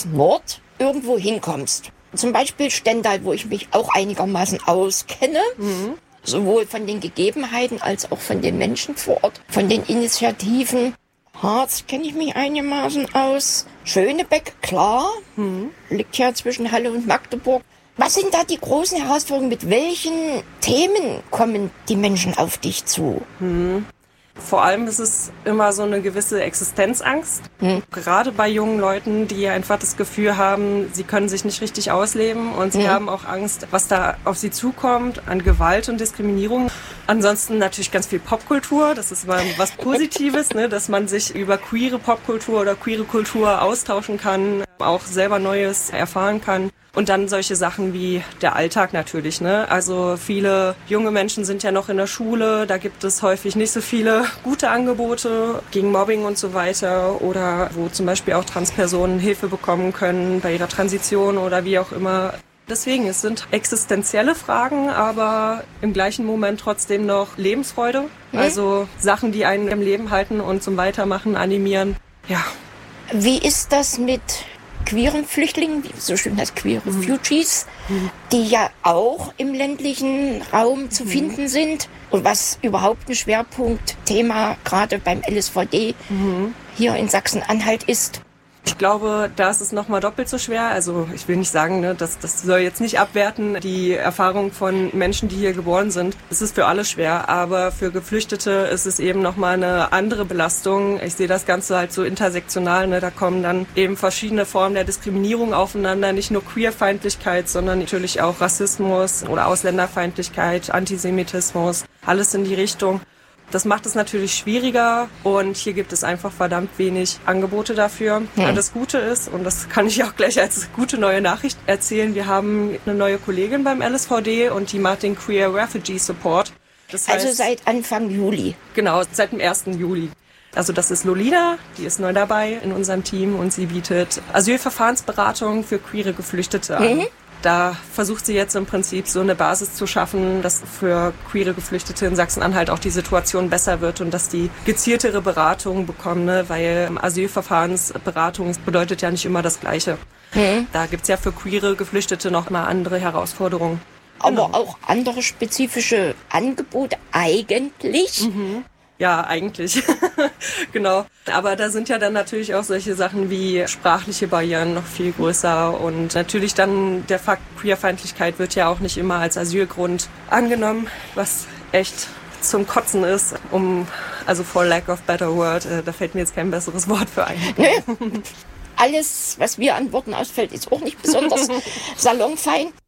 Nord irgendwo hinkommst, zum Beispiel Stendal, wo ich mich auch einigermaßen auskenne, sowohl von den Gegebenheiten als auch von den Menschen vor Ort, von den Initiativen. Harz kenne ich mich einigermaßen aus. Schönebeck, klar, liegt ja zwischen Halle und Magdeburg. Was sind da die großen Herausforderungen? Mit welchen Themen kommen die Menschen auf dich zu? Vor allem ist es immer so eine gewisse Existenzangst. Gerade bei jungen Leuten, die einfach das Gefühl haben, sie können sich nicht richtig ausleben und sie haben auch Angst, was da auf sie zukommt an Gewalt und Diskriminierung. Ansonsten natürlich ganz viel Popkultur. Das ist immer was Positives, ne, dass man sich über queere Popkultur oder queere Kultur austauschen kann, auch selber Neues erfahren kann. Und dann solche Sachen wie der Alltag natürlich, ne? Also viele junge Menschen sind ja noch in der Schule, da gibt es häufig nicht so viele gute Angebote gegen Mobbing und so weiter oder wo zum Beispiel auch Transpersonen Hilfe bekommen können bei ihrer Transition oder wie auch immer. Deswegen, es sind existenzielle Fragen, aber im gleichen Moment trotzdem noch Lebensfreude. Also Sachen, die einen im Leben halten und zum Weitermachen animieren. Ja. Wie ist das mit queeren Flüchtlingen, wie so schön heißt, queere Refugees, die ja auch im ländlichen Raum zu finden sind und was überhaupt ein Schwerpunktthema gerade beim LSVD hier in Sachsen-Anhalt ist? Ich glaube, da ist es nochmal doppelt so schwer. Also ich will nicht sagen, ne, das soll jetzt nicht abwerten, die Erfahrung von Menschen, die hier geboren sind. Es ist für alle schwer, aber für Geflüchtete ist es eben nochmal eine andere Belastung. Ich sehe das Ganze halt so intersektional. Ne, da kommen dann eben verschiedene Formen der Diskriminierung aufeinander. Nicht nur Queerfeindlichkeit, sondern natürlich auch Rassismus oder Ausländerfeindlichkeit, Antisemitismus. Alles in die Richtung. Das macht es natürlich schwieriger und hier gibt es einfach verdammt wenig Angebote dafür. Ja. Das Gute ist, und das kann ich auch gleich als gute neue Nachricht erzählen, wir haben eine neue Kollegin beim LSVD und die macht den Queer Refugee Support. Das heißt, also seit Anfang Juli? Genau, seit dem 1. Juli. Also das ist Lolina, die ist neu dabei in unserem Team und sie bietet Asylverfahrensberatung für queere Geflüchtete an. Da versucht sie jetzt im Prinzip so eine Basis zu schaffen, dass für queere Geflüchtete in Sachsen-Anhalt auch die Situation besser wird und dass die gezieltere Beratung bekommen, ne? Weil Asylverfahrensberatung bedeutet ja nicht immer das Gleiche. Da gibt's ja für queere Geflüchtete noch mal andere Herausforderungen. Aber auch andere spezifische Angebote eigentlich? Ja, eigentlich. Genau. Aber da sind ja dann natürlich auch solche Sachen wie sprachliche Barrieren noch viel größer und natürlich dann der Fakt Queerfeindlichkeit wird ja auch nicht immer als Asylgrund angenommen, was echt zum Kotzen ist, also for lack of better word, da fällt mir jetzt kein besseres Wort für ein. Nö. Alles, was mir an Worten ausfällt, ist auch nicht besonders salonfein.